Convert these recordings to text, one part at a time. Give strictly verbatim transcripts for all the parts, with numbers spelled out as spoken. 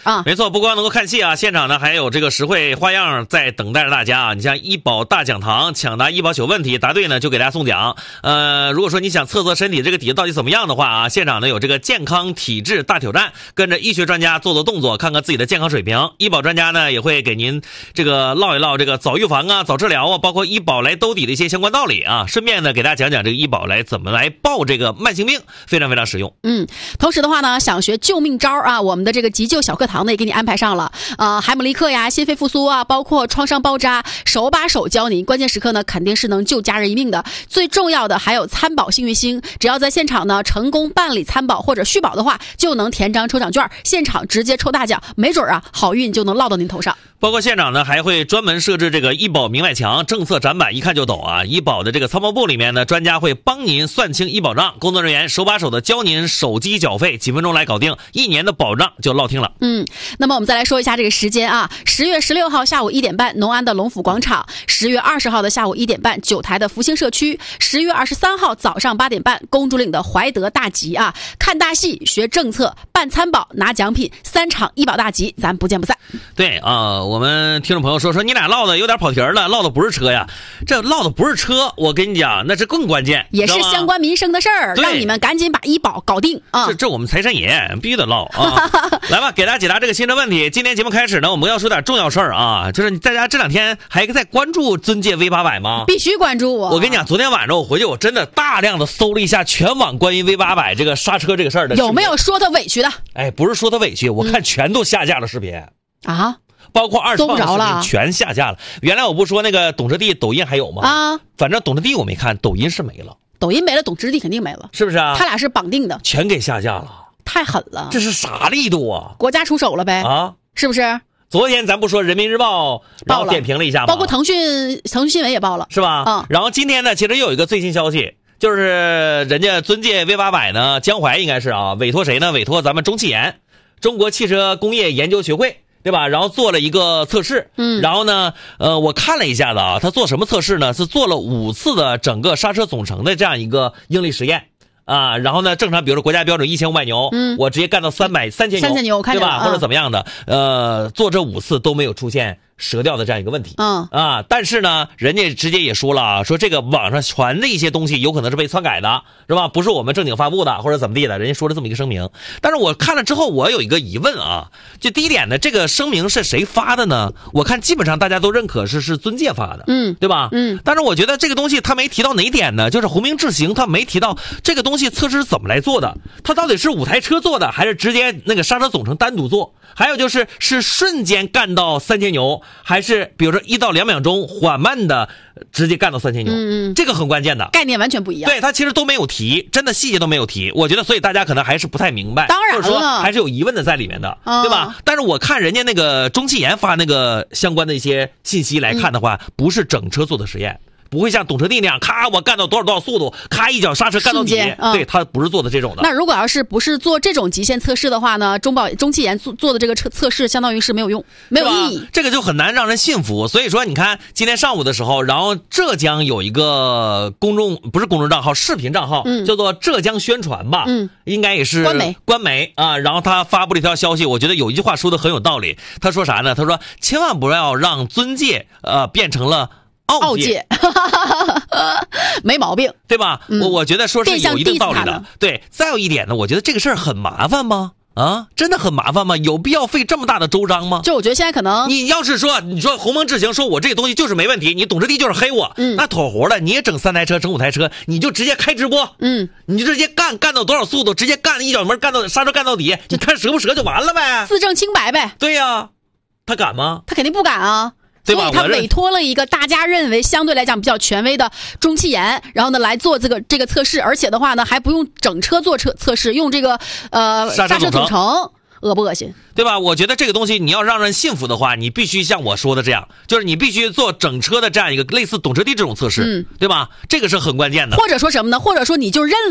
啊。 没错，不光能够看戏啊，现场呢还有这个实惠花样在等待着大家啊。你像医保大讲堂，抢答医保小问题，答对呢就给大家送奖。呃，如果说你想测测身体这个底子到底怎么样的话啊，现场呢有这个健康体质大挑战，跟着医学专家做做动作，看看自己的健康水平。医保专家呢也会给您这个唠一唠这个早预防啊、早治疗啊，包括医保来兜底的一些相关道理啊。顺便呢给大家讲讲这个医保来怎么来报这个慢性病，非常非常实用。 嗯，同时的话呢，想学救命招啊，我们的这个急救小课堂呢也给你安排上了。呃，海姆立克呀、心肺复苏啊，包括创伤包扎，手把手教你，关键时刻呢肯定是能救家人一命的。最重要的还有参保幸运星，只要在现场呢成功办理参保或者续保的话，就能填张抽奖券，现场直接抽大奖，没准啊好运就能落到您头上。 包括现场呢还会专门设置这个医保明外墙，政策展板一看就懂啊。医保的这个参谋部里面呢，专家会帮您算清医保账，工作人员手把手的教您手机缴费，几分钟来搞定，一年的保障就落听了。 嗯，那么我们再来说一下这个时间啊，十月十六号下午一点半，农安的龙府广场；十月二十号的下午一点半，九台的福兴社区；十月二十三号早上八点半，公主岭的怀德大集啊，看大戏、学政策、办参保、拿奖品，三场医保大集，咱不见不散。 对啊、呃，我们听众朋友说说你俩唠的有点跑题了，唠的不是车呀，这唠的不是车，我跟你讲，那是更关键， 也是相关民生的事儿，让你们赶紧把医保搞定啊！ 这这我们财神爷必须得唠啊！来吧，给大家解答这个新的问题。今天节目开始呢，我们要说点重要事儿啊，就是大家这两天还在关注尊界 V 八百吗？ 必须关注我！ 我跟你讲，昨天晚上我回去，我真的大量的搜了一下全网关于 V 八百这个刹车这个事儿的， 有没有说他委屈的？ 哎，不是说他委屈，我看全都下架了视频、 嗯、啊。 包括二创的视频全下架了。原来我不说那个懂车帝抖音还有吗？ 啊， 反正懂车帝我没看，抖音是没了。 抖音没了，懂车帝肯定没了， 是不是啊？ 他俩是绑定的， 全给下架了， 太狠了！ 这是啥力度啊？ 国家出手了呗？ 啊， 是不是？ 昨天咱不说人民日报报点评了一下吗？ 包括腾讯腾讯新闻也报了， 是吧？ 嗯。 然后今天呢，其实又有一个最新消息。就是人家尊界 V 八百呢，江淮应该是啊，委托谁呢？委托咱们中汽研，中国汽车工业研究学会。对吧？然后做了一个测试， 嗯， 然后呢，呃，我看了一下子啊，他做什么测试呢？是做了五次的整个刹车总成的这样一个应力实验啊。然后呢，正常比如说国家标准一千五百牛， 嗯， 我直接干到三百三千牛， 三千牛，我看对吧？ 嗯、 或者怎么样的？呃，做这五次都没有出现折掉的这样一个问题， 嗯啊，但是呢，人家直接也说了啊，说这个网上传的一些东西有可能是被篡改的，是吧？不是我们正经发布的，或者怎么地的，人家说了这么一个声明。但是我看了之后，我有一个疑问啊，就第一点呢，这个声明是谁发的呢？我看基本上大家都认可是是尊界发的， 嗯， 对吧？ 嗯， 但是我觉得这个东西他没提到哪点呢？就是鸿明智行他没提到这个东西测试怎么来做的，他到底是五台车做的，还是直接那个刹车总成单独做？还有就是是瞬间干到三千牛，还是比如说一到两秒钟缓慢的直接干到三千牛？ 嗯， 这个很关键的， 概念完全不一样。 对，他其实都没有提，真的细节都没有提。我觉得，所以大家可能还是不太明白， 当然了， 或者说还是有疑问的在里面的， 嗯、 对吧？但是我看人家那个中汽研发那个相关的一些信息来看的话，嗯、不是整车做的实验。不会像懂车帝那样，咔我干到多少多少速度，咔一脚刹车干到底， 嗯、 对，他不是做的这种的。 那如果要是不是做这种极限测试的话呢，中保中汽研做做的这个测测试，相当于是没有用，没有意义， 这个就很难让人信服。所以说，你看今天上午的时候，然后浙江有一个公众不是公众账号，视频账号， 嗯、 叫做浙江宣传吧， 嗯， 应该也是官媒官媒啊。然后他发布了一条消息，我觉得有一句话说的很有道理。他说啥呢？他说千万不要让尊界呃变成了傲界， 没毛病， 对吧？ 嗯、 我我觉得说是有一定道理的。对，再有一点呢，我觉得这个事儿很麻烦吗？啊，真的很麻烦吗？有必要费这么大的周章吗？ 就我觉得现在可能， 你要是说你说鸿蒙智行说我这个东西就是没问题，你懂车帝就是黑我， 嗯， 那妥活了，你也整三台车，整五台车，你就直接开直播， 嗯， 你就直接干干到多少速度，直接干一脚门干到刹车干到底，你看折不折就完了呗， 自证清白呗。 对呀、啊，他敢吗？ 他肯定不敢啊。 对吧？ 所以他委托了一个大家认为相对来讲比较权威的中汽研，然后呢来做这个这个测试，而且的话呢还不用整车做测测试，用这个呃刹车总成，恶不恶心？ 对吧？我觉得这个东西你要让人信服的话，你必须像我说的这样，就是你必须做整车的这样一个类似懂车帝这种测试， 嗯， 对吧？这个是很关键的。 或者说什么呢？或者说你就认了。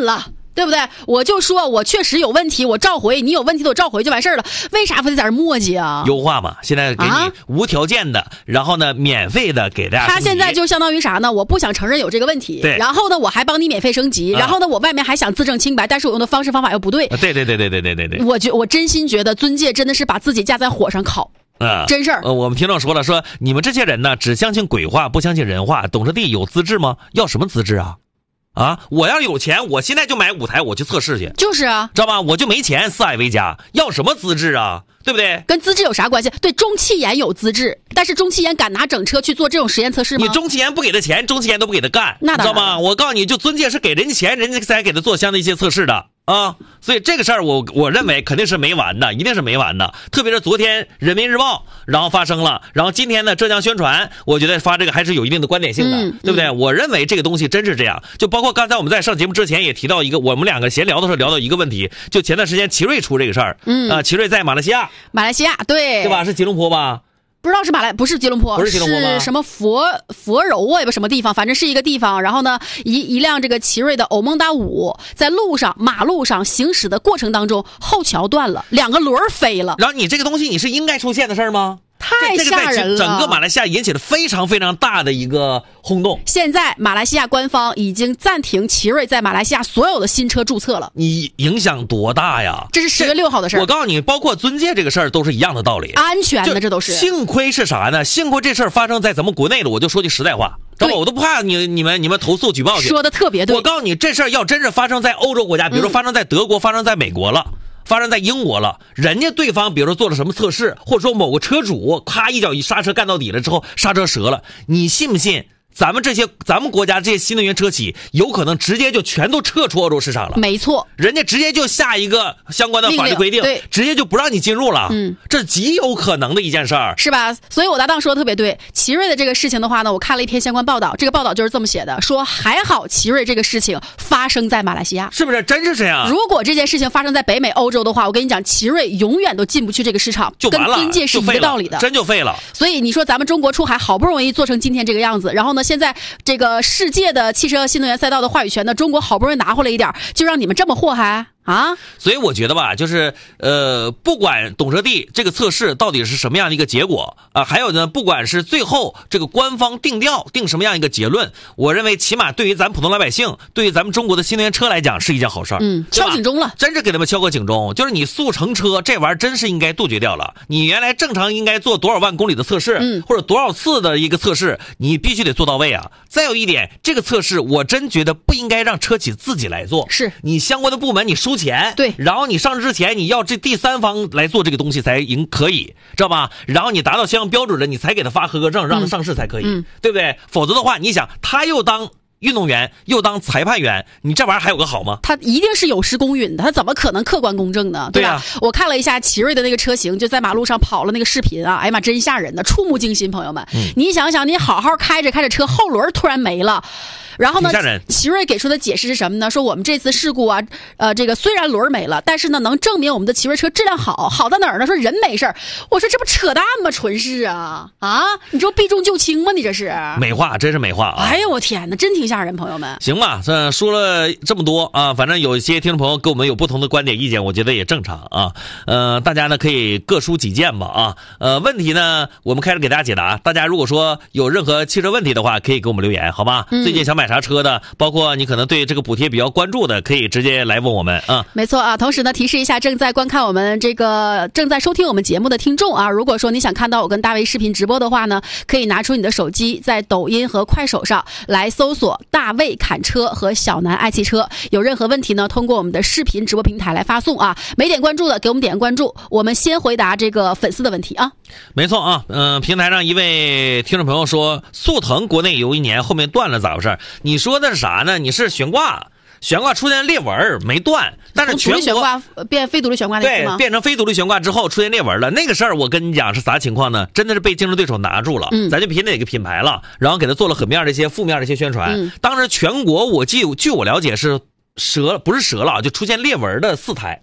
对不对？我就说我确实有问题，我召回，你有问题的我召回就完事儿了，为啥非得在这磨叽啊？ 优化嘛，现在给你无条件的，啊、然后呢，免费的给大家。 他现在就相当于啥呢？我不想承认有这个问题， 对， 然后呢，我还帮你免费升级， 啊、 然后呢，我外面还想自证清白，但是我用的方式方法又不对。 对对对对对对对对。 我觉我真心觉得尊界真的是把自己架在火上烤。 啊， 真事儿。 呃，我们听众说了，说你们这些人呢，只相信鬼话，不相信人话。懂车帝有资质吗？要什么资质啊？啊！我要有钱，我现在就买五台，我去测试去。 就是啊， 知道吧？我就没钱，四海为家，要什么资质啊？对不对？ 跟资质有啥关系？对，中汽研有资质，但是中汽研敢拿整车去做这种实验测试吗？ 你中汽研不给他钱，中汽研都不给他干， 那知道吗？我告诉你，就尊界是给人家钱，人家才给他做相应的一些测试的。啊，所以这个事儿我我认为肯定是没完的，一定是没完的。特别是昨天人民日报然后发生了，然后今天呢浙江宣传，我觉得发这个还是有一定的观点性的， 嗯、 对不对？我认为这个东西真是这样，就包括刚才我们在上节目之前也提到一个，我们两个闲聊的时候聊到一个问题，就前段时间奇瑞出这个事儿， 嗯啊，奇瑞在马来西亚， 马来西亚对对吧？是吉隆坡吧？ 不知道是马来，不是吉隆坡， 不是吉隆坡吗？ 是什么佛佛柔啊，也不什么地方，反正是一个地方。然后呢，一一辆这个奇瑞的欧梦达五在路上马路上行驶的过程当中，后桥断了，两个轮儿飞了。 然后你这个东西你是应该出现的事儿吗？ 太吓人了！ 整个马来西亚引起了非常非常大的一个轰动。 现在马来西亚官方已经暂停奇瑞在马来西亚所有的新车注册了。 你影响多大呀？ 这是十月六号的事儿。 我告诉你，包括尊界这个事儿都是一样的道理， 安全的这都是。 幸亏是啥呢？幸亏这事儿发生在咱们国内了。我就说句实在话，知道吧？我都不怕你你们你们投诉举报去。 说的特别对。 我告诉你，这事儿要真是发生在欧洲国家，比如说发生在德国，嗯、发生在美国了。发生在英国了，人家对方比如说做了什么测试，或者说某个车主咔一脚一刹车干到底了之后刹车折了，你信不信咱们这些咱们国家这些新能源车企有可能直接就全都撤出欧洲市场了？ 没错， 人家直接就下一个相关的法律规定， 对， 直接就不让你进入了。嗯，这极有可能的一件事儿， 是吧？所以我搭档说的特别对。奇瑞的这个事情的话呢，我看了一篇相关报道，这个报道就是这么写的，说还好奇瑞这个事情发生在马来西亚， 是不是？真是这样。 如果这件事情发生在北美、欧洲的话，我跟你讲，奇瑞永远都进不去这个市场， 就完了， 跟边界是一个道理的， 真就废了。 所以你说咱们中国出海好不容易做成今天这个样子，然后呢，现在这个。这个世界的汽车新能源赛道的话语权呢，中国好不容易拿回来一点，就让你们这么祸害啊！ 所以我觉得吧，就是呃，不管懂车帝这个测试到底是什么样的一个结果啊、呃，还有呢，不管是最后这个官方定调定什么样一个结论，我认为起码对于咱们普通老百姓，对于咱们中国的新能源车来讲是一件好事儿。 嗯，敲警钟了， 真是给他们敲个警钟，就是你速成车这玩意儿真是应该杜绝掉了。你原来正常应该做多少万公里的测试， 嗯， 或者多少次的一个测试，你必须得做到位啊。再有一点，这个测试我真觉得不应该让车企自己来做， 是你相关的部门你收钱， 对， 然后你上市之前你要这第三方来做这个东西才赢可以，知道吧？然后你达到相应标准了，你才给他发合格证，让他上市才可以， 嗯嗯、 对不对？否则的话，你想他又当运动员又当裁判员，你这玩意儿还有个好吗？ 他一定是有失公允的，他怎么可能客观公正呢？对吧？对啊、我看了一下奇瑞的那个车型，就在马路上跑了那个视频啊，哎呀妈，真吓人的，触目惊心，朋友们。嗯、你想想，你好好开着开着车，后轮突然没了。然后呢，奇瑞给出的解释是什么呢？说我们这次事故啊，呃，这个虽然轮没了，但是呢，能证明我们的奇瑞车质量好，好在哪儿呢？说人没事儿。我说这不扯淡吗？纯是啊啊！你说避重就轻吗？你这是美化，真是美化啊！ 哎呦我天哪，真挺吓人，朋友们。 行吧，这说了这么多啊，反正有一些听众朋友跟我们有不同的观点意见，我觉得也正常啊。呃，大家呢可以各抒己见吧啊。呃，问题呢我们开始给大家解答。大家如果说有任何汽车问题的话，可以给我们留言，好吧？嗯、最近想买啥车的，包括你可能对这个补贴比较关注的，可以直接来问我们啊。 没错啊，同时呢，提示一下正在观看我们这个正在收听我们节目的听众啊，如果说你想看到我跟大卫视频直播的话呢，可以拿出你的手机，在抖音和快手上来搜索大卫侃车和小南爱汽车。有任何问题呢，通过我们的视频直播平台来发送啊。没点关注的，给我们点关注。我们先回答这个粉丝的问题啊。 没错啊，嗯、呃，平台上一位听众朋友说，速腾国内有一年后面断了，咋回事？你说的是啥呢？你是悬挂，悬挂出现裂纹没断，但是全国悬挂变非独立悬挂那次吗？ 对，变成非独立悬挂之后出现裂纹了，那个事儿我跟你讲是啥情况呢？真的是被竞争对手拿住了，嗯，咱就凭哪个品牌了，然后给他做了很面的一些负面的一些宣传。嗯、当时全国我据据我了解是折不是折了，就出现裂纹的四台。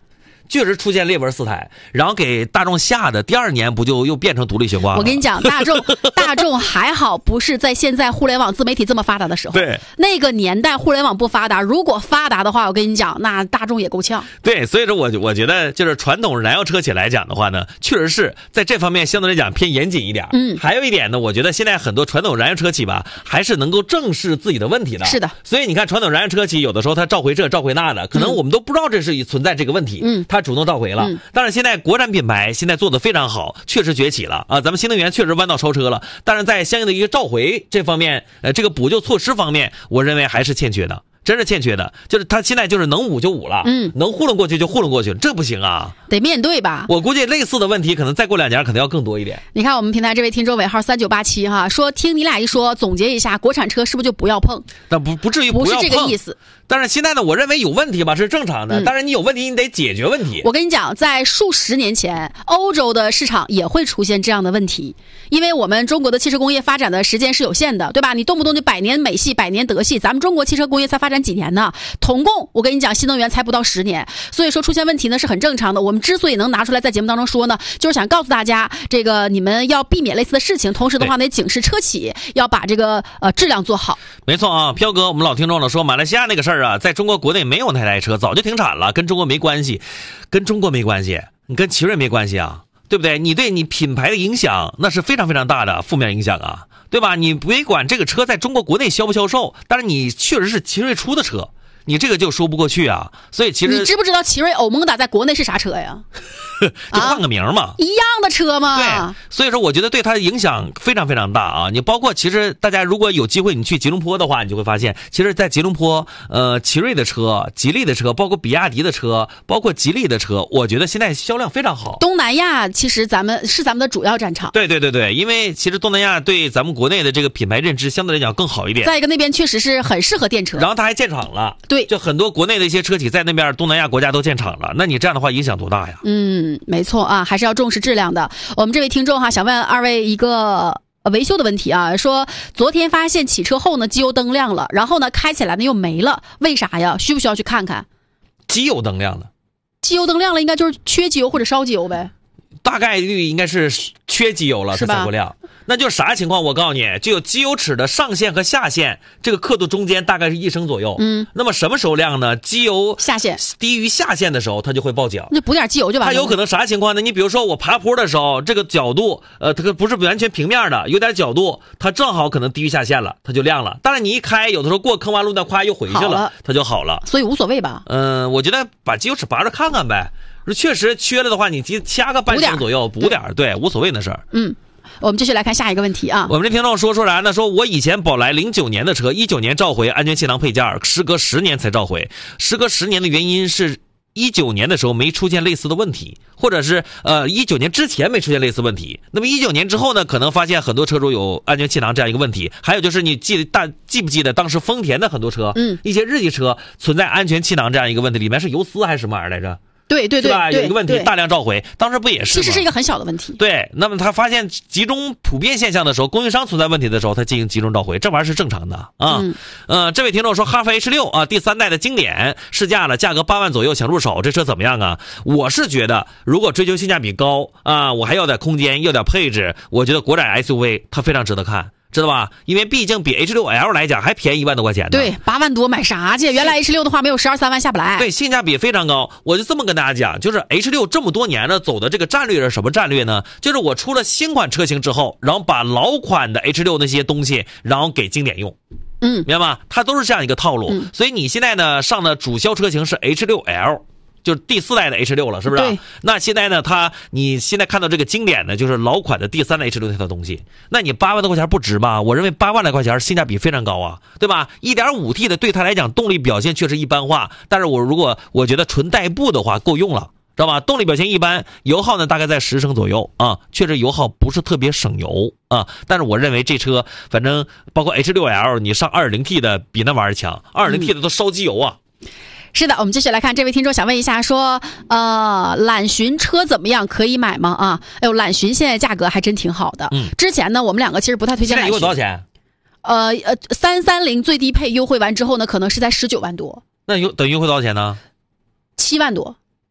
确实出现裂纹四胎，然后给大众吓的，第二年不就又变成独立悬挂了？ 我跟你讲，大众大众还好不是在现在互联网自媒体这么发达的时候， 对， 那个年代互联网不发达，如果发达的话，我跟你讲，那大众也够呛。 对，所以说我我觉得就是传统燃油车企来讲的话呢，确实是在这方面相对来讲偏严谨一点。 嗯， 还有一点呢，我觉得现在很多传统燃油车企吧，还是能够正视自己的问题的。 是的， 所以你看传统燃油车企有的时候他召回这召回那的，可能我们都不知道这是存在这个问题， 嗯， 他主动召回了。 嗯， 但是现在国产品牌现在做的非常好，确实崛起了啊，咱们新能源确实弯道超车了，但是在相应的一个召回这方面，呃，这个补救措施方面，我认为还是欠缺的。真是欠缺的，就是他现在就是能捂就捂了， 嗯， 能糊弄过去就糊弄过去，这不行啊， 得面对吧。 我估计类似的问题可能再过两年可能要更多一点。 你看我们平台这位听众尾号三九八七哈，说听你俩一说，总结一下，国产车是不是就不要碰？ 但不不至于不要碰， 是这个意思。 但是现在呢，我认为有问题吧是正常的， 嗯、 当然你有问题你得解决问题。 我跟你讲，在数十年前，欧洲的市场也会出现这样的问题，因为我们中国的汽车工业发展的时间是有限的，对吧？你动不动就百年美系、百年德系，咱们中国汽车工业才发展几年呢？统共我跟你讲，新能源才不到十年，所以说出现问题呢是很正常的。我们之所以能拿出来在节目当中说呢，就是想告诉大家，这个你们要避免类似的事情，同时的话呢，警示车企要把这个呃质量做好。 没错啊，飘哥，我们老听众了说，马来西亚那个事儿啊，在中国国内没有那台车，早就停产了，跟中国没关系，跟中国没关系，你跟奇瑞没关系啊，对不对？你对你品牌的影响那是非常非常大的负面影响啊，对吧？你别管这个车在中国国内销不销售，但是你确实是奇瑞出的车。你这个就说不过去啊，所以其实你知不知道奇瑞欧蒙达在国内是啥车呀？ 就换个名嘛、啊， 一样的车嘛。 对，所以说我觉得对它的影响非常非常大啊。你包括其实大家如果有机会你去吉隆坡的话，你就会发现，其实，在吉隆坡，呃，奇瑞的车、吉利的车，包括比亚迪的车，包括吉利的车，我觉得现在销量非常好。 东南亚其实咱们是咱们的主要战场。 对对对对，因为其实东南亚对咱们国内的这个品牌认知相对来讲更好一点。 再一个，那边确实是很适合电车。 然后它还建厂了。 对， 就很多国内的一些车企在那边东南亚国家都建厂了，那你这样的话影响多大呀？ 嗯，没错啊，还是要重视质量的。我们这位听众哈，想问二位一个维修的问题啊，说昨天发现起车后呢，机油灯亮了，然后呢开起来呢又没了，为啥呀？需不需要去看看？ 机油灯亮了， 机油灯亮了，应该就是缺机油或者烧机油呗。 大概率应该是缺机油了，它才会亮。那就是啥情况？我告诉你，就有机油尺的上限和下限，这个刻度中间大概是一升左右。 嗯， 那么什么时候亮呢？机油下限低于下限的时候，它就会报警。 那补点机油就完了。 它有可能啥情况呢？你比如说我爬坡的时候，这个角度，呃，它不是完全平面的，有点角度，它正好可能低于下限了，它就亮了。但是你一开，有的时候过坑洼路段，咵又回去了，了它就好了。 所以无所谓吧？ 嗯、呃，我觉得把机油尺拔着看看呗。确实缺了的话，你掐个半升左右补点，对，无所谓的事儿。 嗯，我们继续来看下一个问题啊。 我们这听众说说啥呢？说我以前宝来零九年的车，一九年召回安全气囊配件，时隔十年才召回。时隔十年的原因是一九年的时候没出现类似的问题，或者是呃一九年之前没出现类似问题。那么一九年之后呢，可能发现很多车主有安全气囊这样一个问题。还有就是你记得大记不记得当时丰田的很多车， 嗯，一些日系车存在安全气囊这样一个问题，里面是油丝还是什么玩意儿来着？ 对对对， 是吧？有一个问题大量召回，当时不也是吗？ 其实是一个很小的问题。 对，那么他发现集中普遍现象的时候，供应商存在问题的时候，他进行集中召回，这玩意儿是正常的啊。嗯，呃，这位听众说，哈弗 H 六 啊，第三代的经典试驾了，价格八万左右，想入手，这车怎么样啊？我是觉得，如果追求性价比高啊，我还要点空间，要点配置，我觉得国产 S U V 它非常值得看。知道吧？因为毕竟比 H 六 L 来讲还便宜一万多块钱呢。 对，八万多买啥去？原来 H 六 的话没有十二三万下不来。 对，性价比非常高。我就这么跟大家讲，就是 H 六 这么多年呢走的这个战略是什么战略呢？就是我出了新款车型之后，然后把老款的 H 六 那些东西，然后给经典用。 嗯， 明白吗？它都是这样一个套路。 嗯、 所以你现在呢上的主销车型是 H 六 L。就是第四代的 H 六 了，是不是？ 对。 那现在呢，它你现在看到这个经典的，就是老款的第三代 H 六 那套东西，那你八万多块钱不值吧？我认为八万来块钱性价比非常高啊，对吧？ 一点五 T 的对它来讲动力表现确实一般化，但是我如果我觉得纯代步的话够用了，知道吧？动力表现一般，油耗呢大概在十升左右啊，确实油耗不是特别省油啊。但是我认为这车反正包括 H 六 L， 你上 二点零 T 的比那玩意儿强 ，二点零 T 的都烧机油啊。 嗯，是的，我们继续来看这位听众想问一下，说呃，揽巡车怎么样？可以买吗？啊，哎呦，揽巡现在价格还真挺好的。 嗯， 之前呢，我们两个其实不太推荐揽巡。 现在优惠多少钱？ 呃呃，三三零最低配优惠完之后呢，可能是在十九万多。 那优等优惠多少钱呢？ 七万多。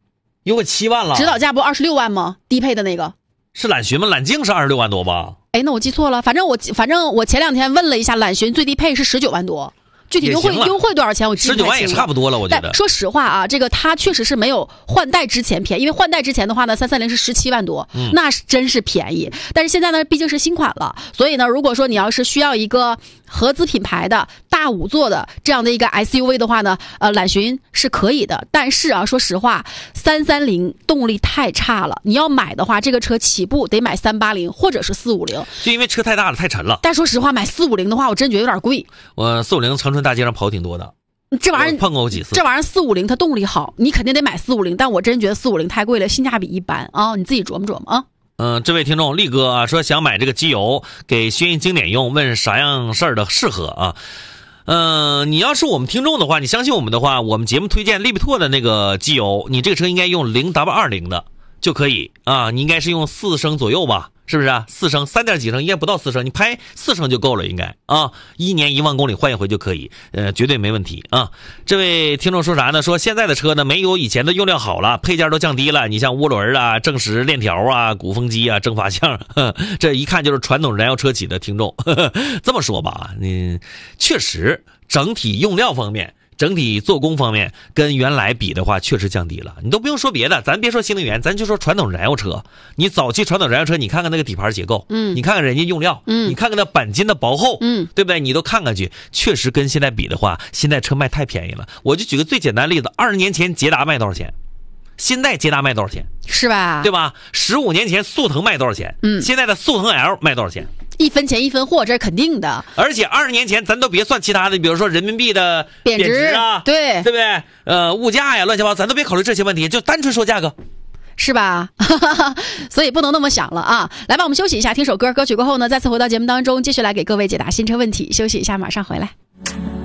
优惠七万了。 指导价不二十六万吗？低配的那个是揽巡吗？揽境是二十六万多吧？ 哎，那我记错了。反正我反正我前两天问了一下，揽巡最低配是十九万多。具体优惠优惠多少钱？我记不太清了。 十九万也差不多了，我觉得。 但说实话啊，这个它确实是没有换代之前便宜，因为换代之前的话呢，三三零是十七万多，嗯、那是真是便宜。但是现在呢，毕竟是新款了，所以呢，如果说你要是需要一个合资品牌的大五座的这样的一个 S U V 的话呢，呃，揽巡是可以的。但是啊，说实话，三三零动力太差了，你要买的话，这个车起步得买三八零或者是四五零， 就因为车太大了，太沉了。 但说实话，买四五零的话，我真觉得有点贵。 我四五零长春大街上跑挺多的。 这玩意儿碰过几次， 这玩意儿四五零它动力好，你肯定得买四五零，但我真觉得四五零太贵了，性价比一般啊，你自己琢磨琢磨啊。 嗯，这位听众力哥啊说想买这个机油给轩逸经典用，问啥样事儿的适合啊？嗯、呃，你要是我们听众的话，你相信我们的话，我们节目推荐利比拓的那个机油，你这个车应该用零 W 二零的就可以啊，你应该是用四升左右吧。是不是啊？四升三点几升应该不到四升，你拍四升就够了，应该啊，一年一万公里换一回就可以，呃，绝对没问题啊。这位听众说啥呢？说现在的车呢没有以前的用料好了，配件都降低了。你像涡轮啊、正时链条啊、鼓风机啊、正发向，呵这一看就是传统燃油车企的听众。呵呵这么说吧，你确实整体用料方面。整体做工方面跟原来比的话确实降低了，你都不用说别的，咱别说新能源，咱就说传统燃油车，你早期传统燃油车你看看那个底盘结构，嗯，你看看人家用料，嗯，你看看那钣金的薄厚，嗯，对不对？你都看看去，确实跟现在比的话，现在车卖太便宜了。我就举个最简单的例子，二十年前捷达卖多少钱？现在捷达卖多少钱？ 是吧？ 对吧？十五年前速腾卖多少钱？嗯，现在的速腾 L 卖多少钱？ 一分钱一分货，这是肯定的。 而且二十年前咱都别算其他的，比如说人民币的贬值啊， 对对不对？呃，物价呀，乱七八糟，咱都别考虑这些问题，就单纯说价格， 是吧？所以不能那么想了啊！来吧，我们休息一下，听首歌，歌曲过后呢，再次回到节目当中，继续来给各位解答新车问题。休息一下，马上回来。